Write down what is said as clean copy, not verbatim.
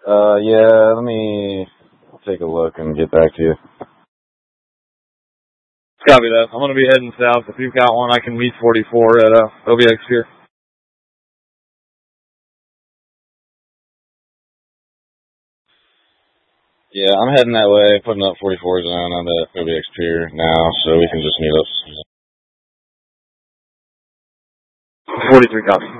Yeah, let me take a look and get back to you. Copy that. I'm going to be heading south. If you've got one, I can meet 44 at OBX here. Yeah, I'm heading that way, putting up 44 zone on the OBX pier now, so we can just meet up. 43 copy.